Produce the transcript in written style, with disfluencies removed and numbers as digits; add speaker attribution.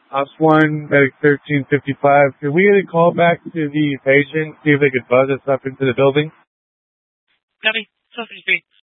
Speaker 1: Ops 1, Medic 1355. Could we get a call back to the patient, see if they could buzz us up into the building?
Speaker 2: Copy. Self-HP.